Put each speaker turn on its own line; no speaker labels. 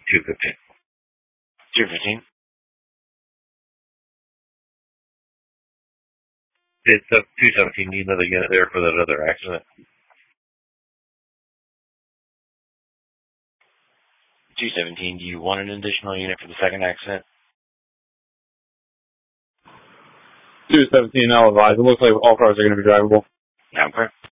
215.
215.
It's 217. Need another unit there for that other accident.
217. Do you want an additional unit for the second accident?
217, I'll advise. It looks like all cars are going to be drivable.
Okay.